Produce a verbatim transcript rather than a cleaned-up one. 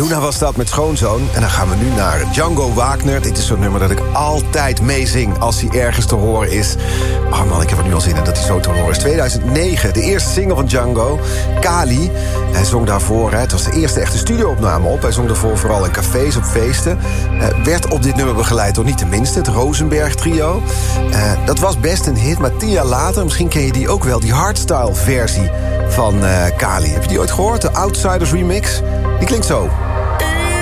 Luna was dat met Schoonzoon. En dan gaan we nu naar Django Wagner. Dit is zo'n nummer dat ik altijd meezing als hij ergens te horen is. Oh man, ik heb er nu al zin in dat hij zo te horen is. tweeduizend negen, de eerste single van Django, Kali. Hij zong daarvoor, het was de eerste echte studioopname op. Hij zong daarvoor vooral in cafés, op feesten. Uh, werd op dit nummer begeleid door niet de minste, het Rosenberg trio. Uh, dat was best een hit, maar tien jaar later, misschien ken je die ook wel, die hardstyle versie van uh, Kali. Heb je die ooit gehoord? De Outsiders remix? Die klinkt zo.